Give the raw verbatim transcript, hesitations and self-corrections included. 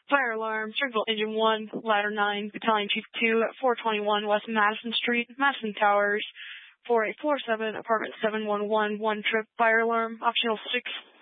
Fire alarm, Springfield Engine one, Ladder nine, Battalion Chief two at four twenty-one West Madison Street, Madison Towers, four eight four seven, apartment seven one one, one trip, fire alarm, optional six